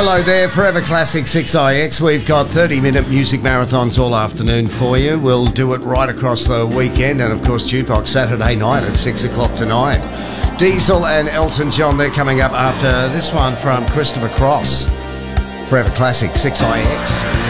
Hello there, Forever Classic 6IX. We've got 30-minute music marathons all afternoon for you. We'll do it right across the weekend, and of course Jukebox Saturday night at 6 o'clock tonight. Diesel and Elton John, they're coming up after this one from Christopher Cross. Forever Classic 6IX.